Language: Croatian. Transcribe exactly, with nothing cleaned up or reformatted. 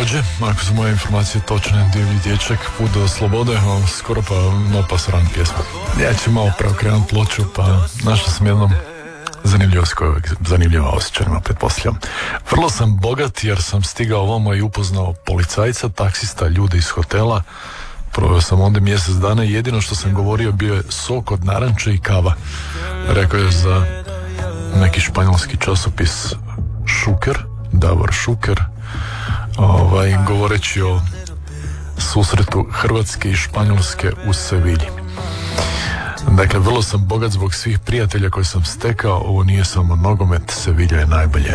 također, ako su moje informacije točne, divlji dječak, Put do slobode, a skoro pa no pasoran pjesma. Ja ću malo preokrenuti ploču, pa našao sam jednom zanimljivost koja je uvijek zanimljiva osjećajima, pretpostavljam. Vrlo sam bogat jer sam stigao ovamo i upoznao policajca, taksista, ljude iz hotela. Proveo sam onda mjesec dana i jedino što sam govorio bio je sok od naranče i kava. Rekao je za neki španjolski časopis Šuker, Davor Šuker, ovaj, govoreći o susretu Hrvatske i Španjolske u Sevilji. Dakle, vrlo sam bogat zbog svih prijatelja koje sam stekao. Ovo nije samo nogomet, Sevilja je najbolje.